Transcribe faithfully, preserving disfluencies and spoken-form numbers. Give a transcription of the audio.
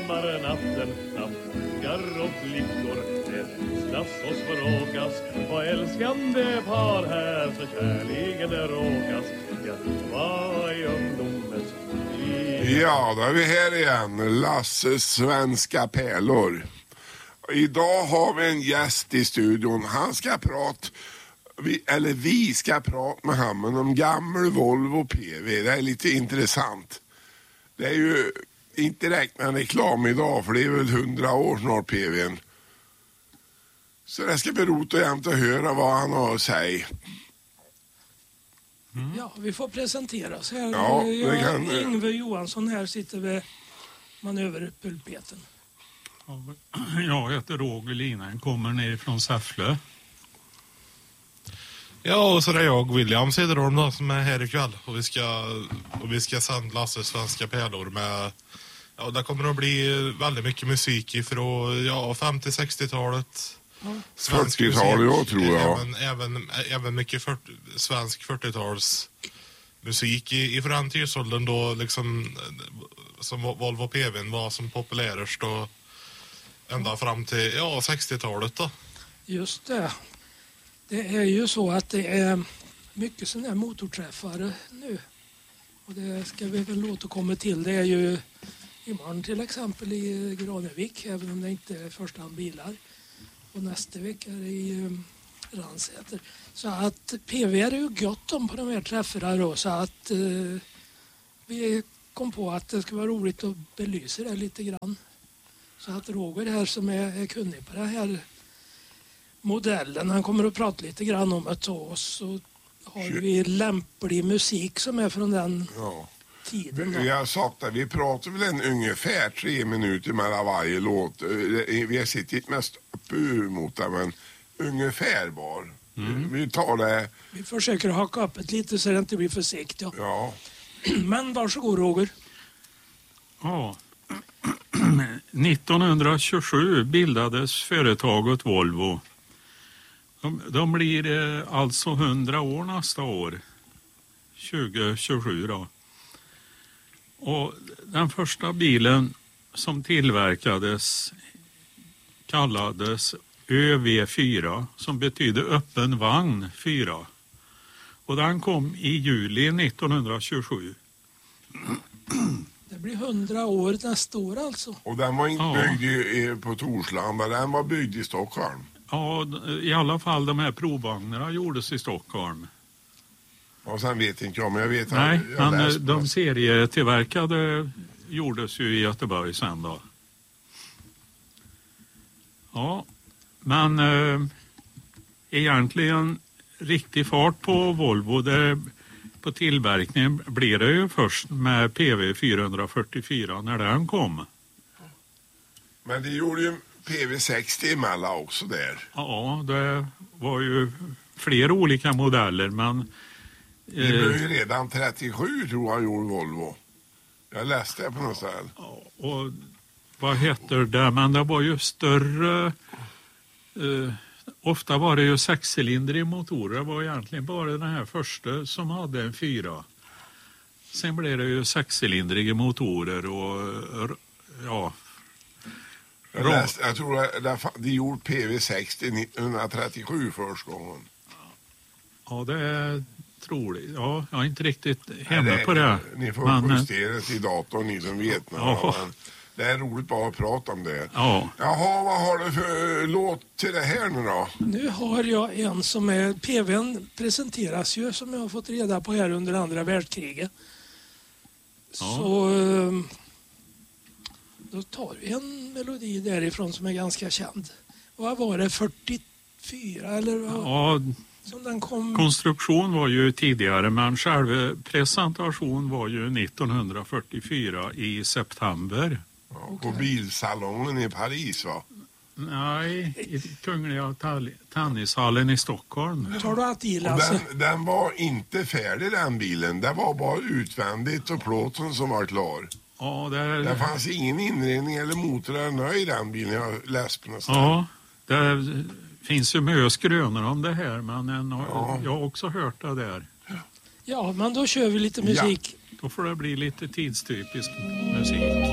sommarnatten, nappgar och flickor, älskas och språkas, och älskande par här så kärligen det råkas. Ja, vad är ungdomens liv? Ja, då är vi här igen. Lasses svenska pärlor. Idag har vi en gäst i studion. Han ska prata, vi, eller vi ska prata med honom om gammal Volvo P V. Det är lite intressant. Det är ju inte direkt med en reklam idag, för det är väl hundra år snart P V:n. Så det ska bli roligt och jämt att höra vad han har att säga. Mm. Ja, vi får presentera oss här. Ja, jag, kan... Yngve Johansson här sitter vid manöverpulpeten. Jag heter Roger Lina, kommer ner från Säffle. Ja, och så är det jag, William Cederholm då, som är här ikväll. Och vi ska, och vi ska sända Lasses svenska pärlor med... Ja, det kommer att bli väldigt mycket musik ifrån ja, femtio-sextiotalet. Ja. fyrtiotalet, jag tror jag. Även, även, även mycket fyrtio, svensk fyrtiotals musik i, i den tidsåldern då liksom som Volvo P V:n var som populärast då ända fram till ja, sextiotalet då. Just det. Det är ju så att det är mycket sådana här motorträffare nu. Och det ska vi väl återkomma till. Det är ju imorgon till exempel i Granevik, även om det inte är första hand bilar. Och nästa vecka är det i Ransäter. Så att P V är ju gott om på de här träffarna då. Så att eh, vi kom på att det ska vara roligt att belysa det lite grann. Så att Roger här som är, är kunnig på det här modellen, han kommer att prata lite grann om det, och så har vi lämplig musik som är från den ja. tiden. Vi, vi har sagt att vi pratar väl en ungefär tre minuter mellan varje låt. Vi har sittit mest uppe mot det, men ungefär bara. Mm. Vi tar det. Vi försöker haka upp ett lite så det inte blir för segt. Ja. Ja. Men varsågod Roger. Ja. nittonhundratjugosju bildades företaget Volvo. De, de blir eh, alltså hundra år nästa år. tjugo tjugosju då. Och den första bilen som tillverkades kallades Ö V fyra, som betyder öppen vagn fyra. Och den kom i juli nittonhundratjugosju. Det blir hundra år nästa år alltså. Och den var inte ja. byggd i, på Torslanda, den var byggd i Stockholm. Ja, i alla fall de här provvagnarna gjordes i Stockholm. Och sen vet inte jag, men jag vet Nej, att jag men de serietillverkade gjordes ju i Göteborg sen då. Ja, men eh, egentligen riktig fart på Volvo, det, på tillverkningen blir det ju först med P V fyrahundrafyrtiofyra när den kom. Men det gjorde ju P V sextio emellan också där. Ja, det var ju flera olika modeller, men... Det blev ju redan trettiosju tror jag gjorde Volvo. Jag läste det på något ställe. Ja, och vad heter det? Men det var ju större... Eh, ofta var det ju sexcylindriga motorer. Det var egentligen bara den här första som hade en fyra. Sen blev det ju sexcylindriga motorer och... Ja... Jag, läste, jag tror att de gjorde P V sextio nittonhundratrettiosju första gången. Ja, det är troligt. Ja, jag är inte riktigt hemma Nej, på det. Ni får men, justera till datorn, ni som vet. Ja. Men det är roligt bara att prata om det. Ja. Jaha, vad har du för låt till det här nu då? Nu har jag en som är... P V:n presenteras ju, som jag har fått reda på här, under andra världskriget. Ja. Så... Då tar vi en melodi därifrån som är ganska känd. Vad var det? fyrtiofyra eller vad? Ja, som den kom... konstruktion var ju tidigare, men själva presentation var ju nittonhundrafyrtiofyra i september. Ja, okay. På bilsalongen i Paris, va? Nej, i Kungliga Tennishallen i Stockholm. Nu tar du att i, den, den var inte färdig, den bilen. Det var bara utvändigt och plåten som var klar. Ja, det... det fanns ingen inredning eller motor eller nöj i den bilen. Jag läste på nästan. Ja, det finns ju mycket skrönor om det här, men en, ja. jag har också hört det där. Ja, men då kör vi lite musik. Ja. Då får det bli lite tidstypisk musik.